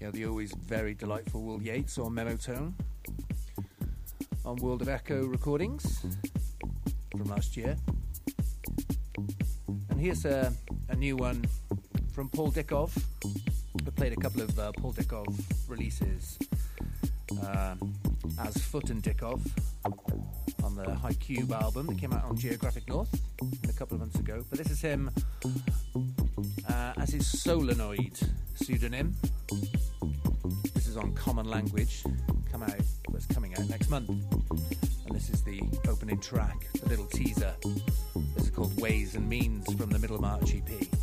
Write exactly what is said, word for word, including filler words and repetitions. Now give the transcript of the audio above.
You know, the always very delightful Will Yates on Monotone on World of Echo recordings from last year. And here's a, a new one from Paul Dickov. I played a couple of uh, Paul Dickov releases uh, as Foot and Dickov on the High Cube album that came out on Geographic North a couple of months ago. But this is him uh, as his Solenoid pseudonym. This is on Common Language, come out, well, it's coming out next month. And this is the opening track, the little teaser. This is called Ways and Means from the Middlemarch E P.